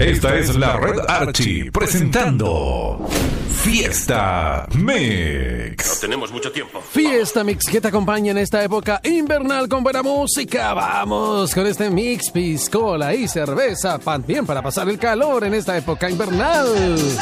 Esta es la Red Archie presentando Fiesta Mix. No tenemos mucho tiempo. Fiesta Mix que te acompaña en esta época invernal con buena música. Vamos con este mix, piscola y cerveza, también para pasar el calor en esta época invernal.